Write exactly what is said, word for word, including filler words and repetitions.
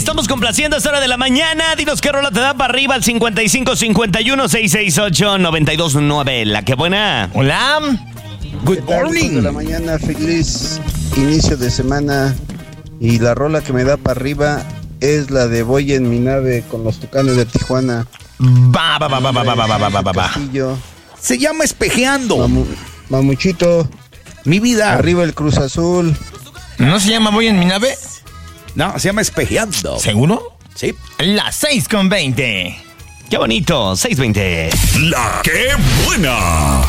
estamos complaciendo a esta hora de la mañana. Dinos qué rola te da para arriba al cincuenta y cinco cincuenta y uno seiscientos sesenta y ocho noventa y dos nueve. La que buena. Hola. Good morning. De la mañana, feliz inicio de semana. Y la rola que me da para arriba es la de Voy en mi nave con los Tucanes de Tijuana. Va, va, va, va, va, va, va, va, va, va, va. Se llama Espejeando. Mamu, mamuchito. Mi vida. Arriba el Cruz Azul. ¿No se llama Voy en mi nave? No, se llama Espejeando. ¿Seguro? Sí. Las seis con veinte. Qué bonito, seis veinte. La que buena.